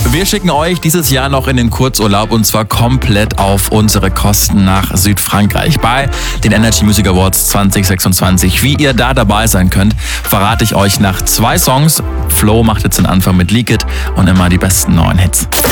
Wir schicken euch dieses Jahr noch in den Kurzurlaub und zwar komplett auf unsere Kosten nach Südfrankreich bei den Energy Music Awards 2026. Wie ihr da dabei sein könnt, verrate ich euch nach 2 Songs. Flo macht jetzt den Anfang mit Leak It und immer die besten neuen Hits.